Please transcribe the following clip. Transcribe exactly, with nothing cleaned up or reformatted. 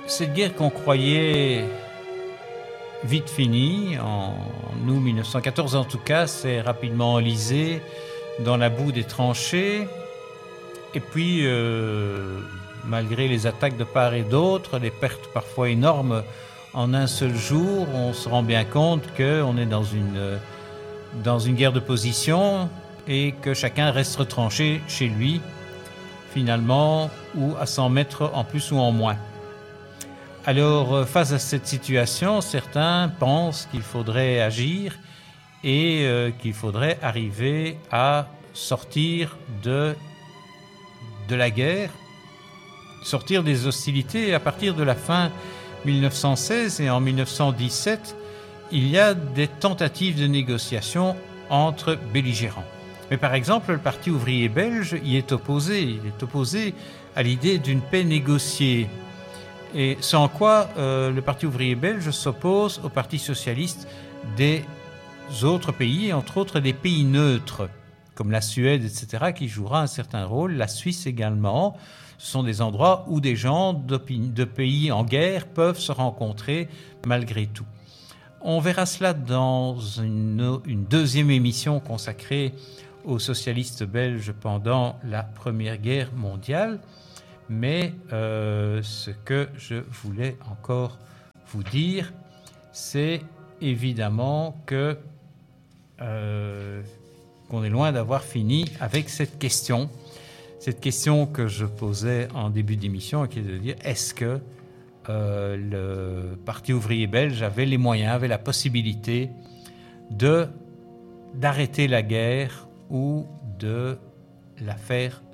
Cette guerre qu'on croyait vite finie, en août mille neuf cent quatorze en tout cas, s'est rapidement enlisée dans la boue des tranchées. Et puis, euh, malgré les attaques de part et d'autre, les pertes parfois énormes en un seul jour, on se rend bien compte qu'on est dans une, dans une guerre de position et que chacun reste retranché chez lui, finalement, ou à cent mètres en plus ou en moins. Alors, face à cette situation, certains pensent qu'il faudrait agir et euh, qu'il faudrait arriver à sortir de, de la guerre, sortir des hostilités. À partir de la fin mille neuf cent seize et en mille neuf cent dix-sept, il y a des tentatives de négociation entre belligérants. Mais par exemple, le Parti ouvrier belge y est opposé. Il est opposé à l'idée d'une paix négociée. Et sans quoi euh, le Parti ouvrier belge s'oppose au Parti socialiste des autres pays, entre autres des pays neutres, comme la Suède, et cetera, qui jouera un certain rôle, la Suisse également. Ce sont des endroits où des gens de pays en guerre peuvent se rencontrer malgré tout. On verra cela dans une, une deuxième émission consacrée aux socialistes belges pendant la Première Guerre mondiale. Mais euh, ce que je voulais encore vous dire, c'est évidemment que euh, qu'on est loin d'avoir fini avec cette question. Cette question que je posais en début d'émission, qui est de dire, est-ce que euh, le Parti ouvrier belge avait les moyens, avait la possibilité de, d'arrêter la guerre ou de la faire stopper ?